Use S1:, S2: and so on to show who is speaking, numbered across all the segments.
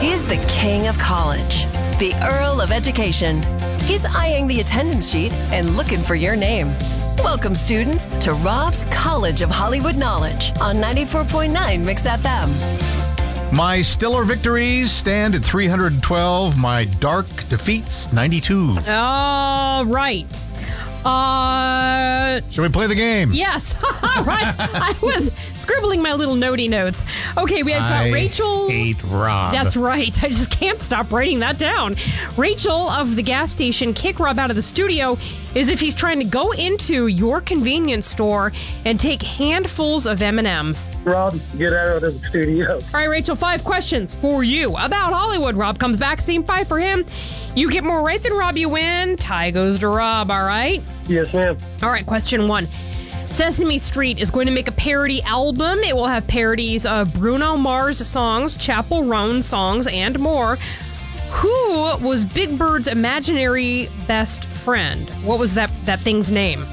S1: He's the king of college, the Earl of Education. He's eyeing the attendance sheet and looking for your name. Welcome, students, to Rob's College of Hollywood Knowledge on 94.9 Mix FM.
S2: My stellar victories stand at 312. My dark defeats, 92.
S3: All right.
S2: Shall we play the game?
S3: Yes. All right. I was scribbling my little notey notes. Okay, we have got Rachel.
S2: I hate Rob.
S3: That's right. I just can't stop writing that down. Rachel of the gas station kick Rob out of the studio as if he's trying to go into your convenience store and take handfuls of M&Ms.
S4: Rob, get out of the studio.
S3: All right, Rachel, 5 questions for you about Hollywood. Rob comes back, same 5 for him. You get more right than Rob, you win. Tie goes to Rob, all right?
S4: Yes, ma'am.
S3: All right, question 1. Sesame Street is going to make a parody album. It will have parodies of Bruno Mars songs, Chappell Roan songs, and more. Who was Big Bird's imaginary best friend? What was that thing's name?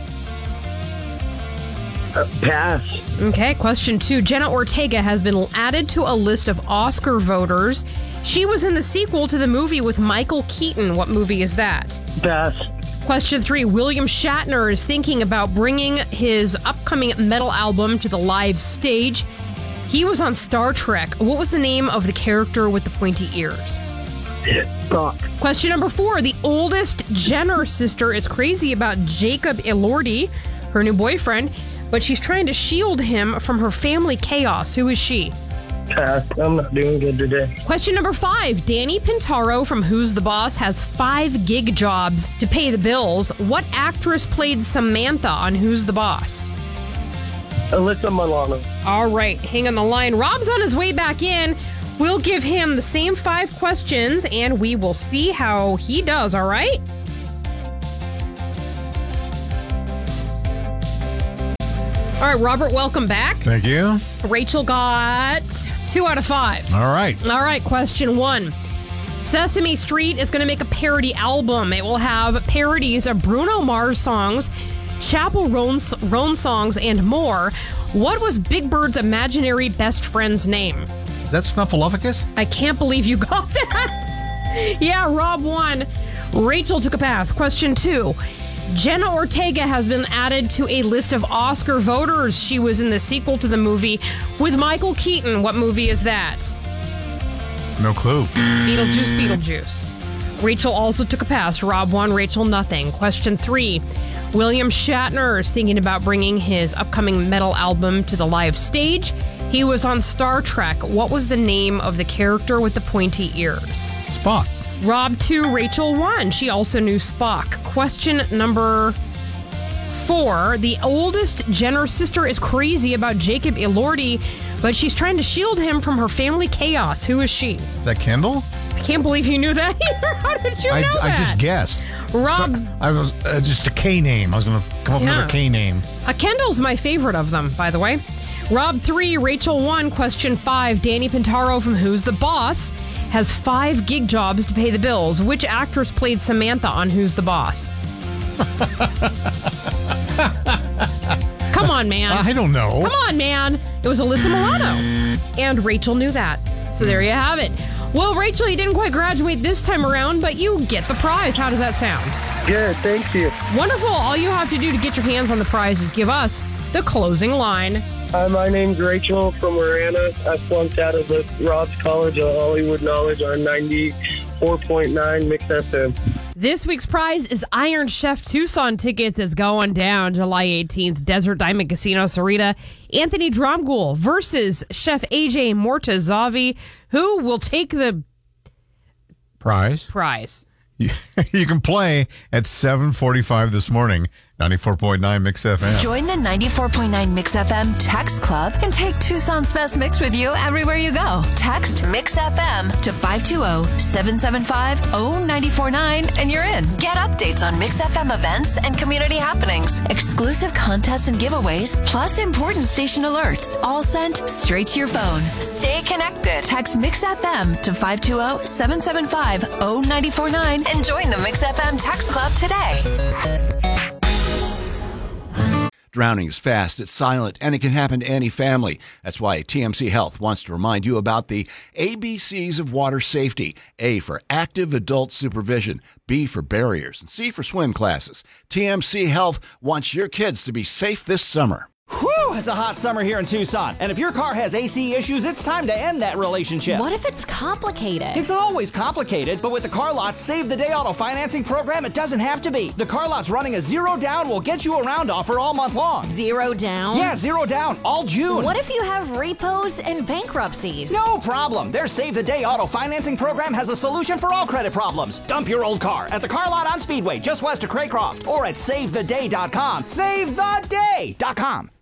S4: Pass.
S3: Okay, question 2. Jenna Ortega has been added to a list of Oscar voters. She was in the sequel to the movie with Michael Keaton. What movie is that?
S4: Pass.
S3: Question 3. William Shatner is thinking about bringing his upcoming metal album to the live stage. He was on Star Trek. What was the name of the character with the pointy ears?
S4: Spock.
S3: Question number 4. The oldest Jenner sister is crazy about Jacob Elordi, her new boyfriend, but she's trying to shield him from her family chaos. Who is she?
S4: Pass. I'm not doing good today.
S3: Question number 5. Danny Pintaro from Who's the Boss has 5 gig jobs to pay the bills. What actress played Samantha on Who's the Boss?
S4: Alyssa Milano.
S3: All right, hang on the line. Rob's on his way back in. We'll give him the same 5 questions, and we will see how he does, all right? All right, Robert, welcome back.
S2: Thank you.
S3: Rachel got 2 out of 5.
S2: All right.
S3: All right, question 1. Sesame Street is going to make a parody album. It will have parodies of Bruno Mars songs, Chappell Roan songs, and more. What was Big Bird's imaginary best friend's name?
S2: Is that Snuffleupagus?
S3: I can't believe you got that. Yeah, Rob won. Rachel took a pass. Question 2. Jenna Ortega has been added to a list of Oscar voters. She was in the sequel to the movie with Michael Keaton. What movie is that?
S2: No clue.
S3: Beetlejuice. Rachel also took a pass. Rob won, Rachel nothing. Question 3. William Shatner is thinking about bringing his upcoming metal album to the live stage. He was on Star Trek. What was the name of the character with the pointy ears?
S2: Spock.
S3: Rob 2, Rachel 1. She also knew Spock. Question number 4. The oldest Jenner sister is crazy about Jacob Elordi, but she's trying to shield him from her family chaos. Who is she?
S2: Is that Kendall?
S3: I can't believe you knew that either. How did you know that?
S2: I just guessed.
S3: Rob.
S2: I was just a K name. I was going to come up with another K name.
S3: Kendall's my favorite of them, by the way. Rob 3, Rachel 1. Question 5. Danny Pintaro from Who's the Boss has 5 gig jobs to pay the bills. Which actress played Samantha on Who's the Boss? Come on, man.
S2: I don't know.
S3: Come on, man. It was Alyssa Milano. And Rachel knew that. So there you have it. Well, Rachel, you didn't quite graduate this time around, but you get the prize. How does that sound?
S4: Good, thank you.
S3: Wonderful. All you have to do to get your hands on the prize is give us the closing line.
S4: My name's Rachel from Marana. I flunked out of the Rob's College of Hollywood Knowledge on 94.9 Mix FM.
S3: This week's prize is Iron Chef Tucson tickets. Is going down July 18th. Desert Diamond Casino, Sarita. Anthony Dromgoole versus Chef AJ Mortazavi. Who will take the
S2: prize? You can play at 7:45 this morning. 94.9 Mix FM.
S1: Join the 94.9 Mix FM text club and take Tucson's best mix with you everywhere you go. Text Mix FM to 520-775-0949 and you're in. Get updates on Mix FM events and community happenings, exclusive contests and giveaways, plus important station alerts, all sent straight to your phone. Stay connected. Text Mix FM to 520-775-0949 and join the Mix FM text club today.
S5: Drowning is fast, it's silent, and it can happen to any family. That's why TMC Health wants to remind you about the ABCs of water safety. A for active adult supervision, B for barriers, and C for swim classes. TMC Health wants your kids to be safe this summer.
S6: Whew, it's a hot summer here in Tucson. And if your car has AC issues, it's time to end that relationship.
S7: What if it's complicated?
S6: It's always complicated, but with the Car Lot's Save the Day auto financing program, it doesn't have to be. The Car Lot's running a 0 down will get you around offer all month long.
S7: 0 down?
S6: Yeah, 0 down, all June.
S7: What if you have repos and bankruptcies?
S6: No problem. Their Save the Day auto financing program has a solution for all credit problems. Dump your old car at the Car Lot on Speedway, just west of Craycroft, or at SaveTheDay.com. SaveTheDay.com.